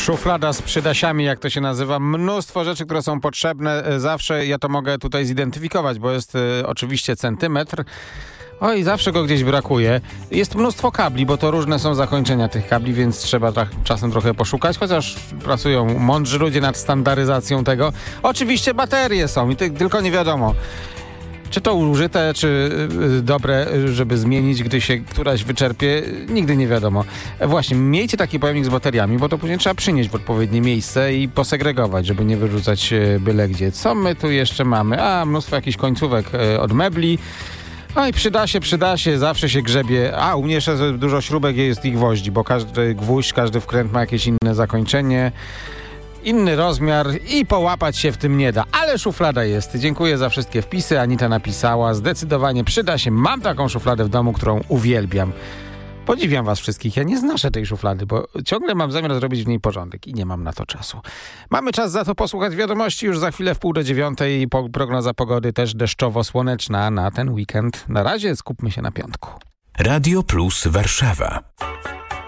Szuflada z przydasiami, jak to się nazywa. Mnóstwo rzeczy, które są potrzebne. Zawsze ja to mogę tutaj zidentyfikować, bo jest oczywiście centymetr. Oj, zawsze go gdzieś brakuje. Jest mnóstwo kabli, bo to różne są zakończenia tych kabli, więc trzeba czasem trochę poszukać, chociaż pracują mądrzy ludzie nad standaryzacją tego. Oczywiście baterie są i tylko nie wiadomo, czy to użyte, czy dobre, żeby zmienić, gdy się któraś wyczerpie, nigdy nie wiadomo. Właśnie, miejcie taki pojemnik z bateriami, bo to później trzeba przynieść w odpowiednie miejsce i posegregować, żeby nie wyrzucać byle gdzie. Co my tu jeszcze mamy? Mnóstwo jakichś końcówek od mebli. I przyda się, zawsze się grzebie. U mnie jeszcze dużo śrubek jest i gwoździ, bo każdy gwóźdź, każdy wkręt ma jakieś inne zakończenie, inny rozmiar i połapać się w tym nie da. Ale szuflada jest. Dziękuję za wszystkie wpisy. Anita napisała, zdecydowanie przyda się. Mam taką szufladę w domu, którą uwielbiam. Podziwiam was wszystkich. Ja nie znoszę tej szuflady, bo ciągle mam zamiar zrobić w niej porządek i nie mam na to czasu. Mamy czas za to posłuchać wiadomości już za chwilę w 8:30. Prognoza pogody też deszczowo-słoneczna na ten weekend. Na razie skupmy się na piątku. Radio Plus Warszawa.